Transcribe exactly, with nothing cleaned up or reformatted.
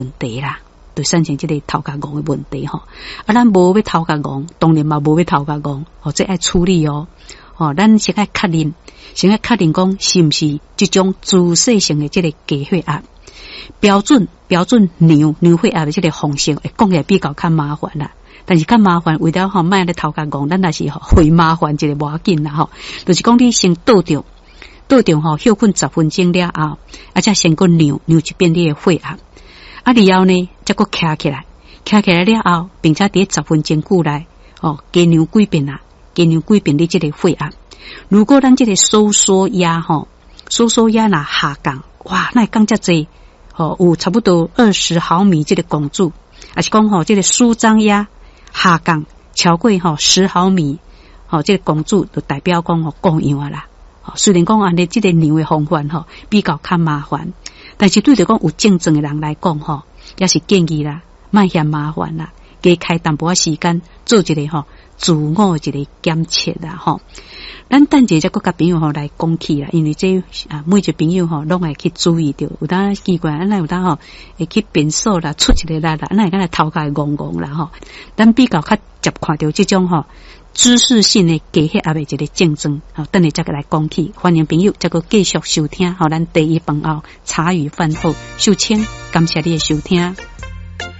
题啦，就产生这个头壳戆的问题吼。啊，咱无要头壳戆，当然嘛无要头壳戆，哦，这爱处理哦。哦，咱先爱确认，先爱确认讲是毋是这种自细性的这个低血压，标准标准量量血压的这个方式，会讲起来比较较麻烦啦。但是较麻烦，为了吼卖咧头壳戆，咱也是吼会麻烦一个无要紧啦吼。就是讲你先倒着，倒着吼休困十分钟了后，啊才先个量量一遍你的血压，啊然后呢再个徛起来，徛起来了后，并且伫十分钟久内哦加量几遍啦。加量几遍你这个血压，如果咱这个收缩压吼，收缩压若下降，哇，那降遮济，吼有差不多二十毫米这个汞柱，还是讲吼这个舒张压下降超过吼十毫米，吼这个汞柱就代表讲吼过样啊啦。虽然讲安尼这个量的方法吼比较较麻烦，但是对着讲有症状的人来讲吼，也是建议啦，莫嫌麻烦啦，加开淡薄仔时间做一个吼。自我一个检测啦吼，咱等者再个甲朋友吼来讲起啦，因为这啊每一个朋友吼拢会去注意到，有当奇怪，咱有当吼会去变数啦，出一个力啦，咱会敢来头壳戆戆啦吼，咱比较较接看到这种吼知识性的低血压的一个症状，好，等下再个来讲起，欢迎朋友再个继续收听，好，咱第一饭后茶余饭后，秀清，感谢你的收听。